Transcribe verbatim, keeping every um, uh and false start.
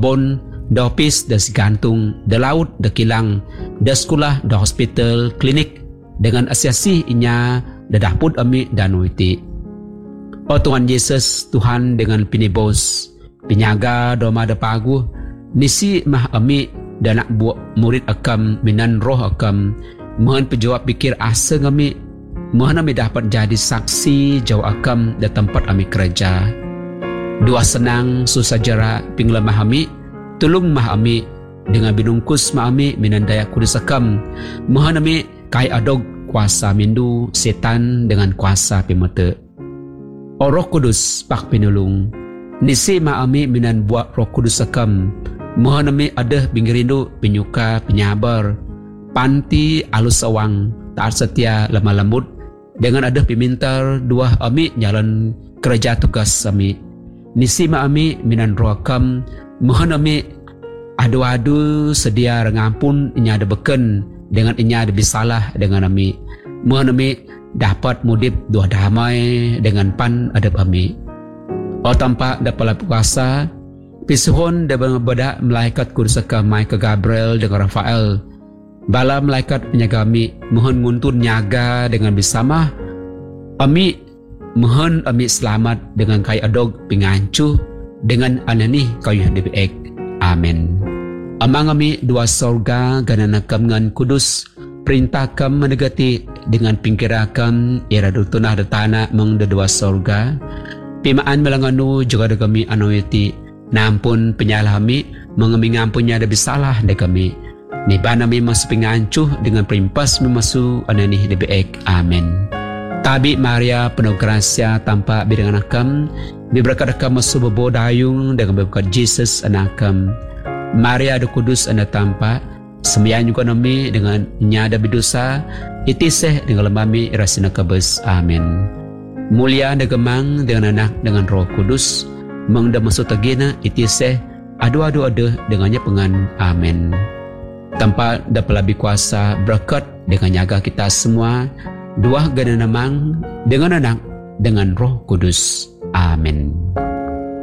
kebun, da opis, da gantung, da laut, da kilang, da sekolah, da hospital, klinik dengan asiasi inya da dapur ami dan witi. Oh Tuhan Yesus, Tuhan dengan pinibos, penyaga doma da pagu, nisi mah ami dan nak buat murid akam minan roh akam, mohon penjawab pikir asa kami, mohon kami dapat jadi saksi jauh akam di tempat kami kerja. Dua senang susah jarak pingla mahami, tulung mahami dengan binungkus mahami minan daya kudus akam, mohon kami kai adog kuasa mindu setan dengan kuasa pimete. O Roh Kudus pak pinulung, nisi mahami minan buat Roh Kudus akam, mohon kami ada bingirindu penyuka penyabar, panti alus sawang taat setia lemah lembut dengan ada pimintar dua ami jalan kerja tugas ami. Nisi ma ami minan rohakam, mohon ami adu-adu sedia rengampun inya ada beken dengan inya ada bisalah dengan ami. Mohon ami dapat mudip dua damai dengan pan adab ami. O tanpa dapat puasa pisuhon da berbeda malaikat kursaka Michael Gabriel dengan Rafael. Bala malaikat penyaga ami mohon nguntun nyaga dengan bersama ami, mohon ami selamat dengan kai adog pingancu dengan anani kayu dibek. Amin. Amang ami dua sorga ganana kam ngan kudus, perintah kam menegati dengan pingkirakam ira dutunah da tanah meng da dua sorga. Pimaan melanganu juga da kami anoyati nampun penyalah kami mengemi ngampunnya ada bisalah da kami. Ni bana mi masu pingancuh dengan perimpas memasu anani D B X. Amin. Tabi Maria penuh gracia tanpa bidangan akam, berkat akam masu bebo dayung dengan berkat Jesus anakam. Maria ada kudus anda tanpa, sembilan juga nami dengan nyada bidosa, itiseh dengan lemami rasina kabes. Amin. Mulia anda gemang dengan anak dengan Roh Kudus, mengda masu tagina itiseh adu-adu ada dengannya pengan. Amin. Tanpa dapat lebih kuasa berkat dengan nyaga kita semua, dua gana namang dengan anak dengan Roh Kudus. Amin.